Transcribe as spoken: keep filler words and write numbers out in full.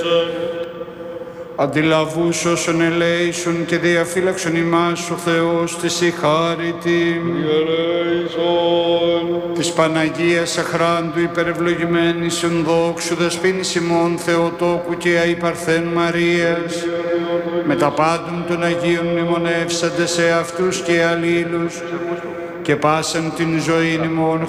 Αντιλαβούς όσων ελέησον και διαφύλαξον ημάς ο Θεός της η χάρητη. Της Παναγίας Αχράντου υπερευλογημένης εν δόξου δεσποίνης ημών Θεοτόκου και αϊπαρθέν Μαρίας, με τα πάντων των Αγίων μνημονεύσαντε σε αυτούς και αλλήλους, και πάσαν την ζωή ημών